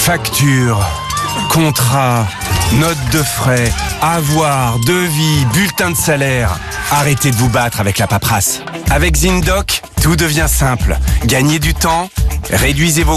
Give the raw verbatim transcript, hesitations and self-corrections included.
Facture, contrat, note de frais, avoir, devis, bulletin de salaire. Arrêtez de vous battre avec la paperasse. Avec ZinDoc, tout devient simple. Gagnez du temps, réduisez vos